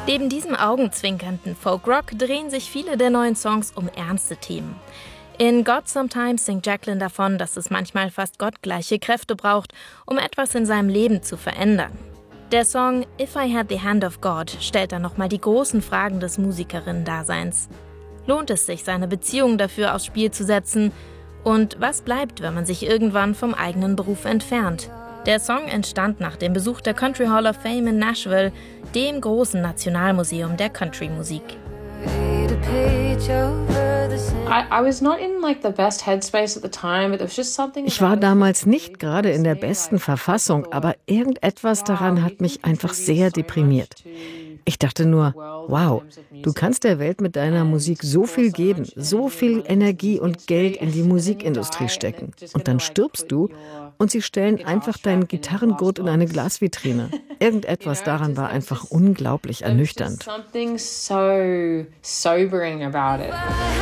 Neben diesem augenzwinkernden Folkrock drehen sich viele der neuen Songs um ernste Themen. In God Sometimes singt Jacqueline davon, dass es manchmal fast gottgleiche Kräfte braucht, um etwas in seinem Leben zu verändern. Der Song If I Had the Hand of God stellt dann nochmal die großen Fragen des Musikerinnen-Daseins. Lohnt es sich, seine Beziehung dafür aufs Spiel zu setzen? Und was bleibt, wenn man sich irgendwann vom eigenen Beruf entfernt? Der Song entstand nach dem Besuch der Country Hall of Fame in Nashville, dem großen Nationalmuseum der Country-Musik. Ich war damals nicht gerade in der besten Verfassung, aber irgendetwas daran hat mich einfach sehr deprimiert. Ich dachte nur, wow, du kannst der Welt mit deiner Musik so viel geben, so viel Energie und Geld in die Musikindustrie stecken. Und dann stirbst du und sie stellen einfach deinen Gitarrengurt in eine Glasvitrine. Irgendetwas daran war einfach unglaublich ernüchternd.